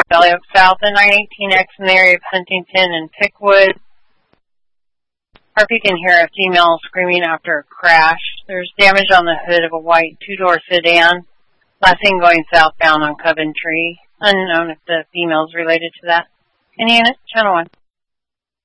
Valley Oak South and 918X in the area of Huntington and Pickwood. Harvey can hear a female screaming after a crash. There's damage on the hood of a white two-door sedan. Last seen going southbound on Coventry. Unknown if the female is related to that. Any unit, Channel 1.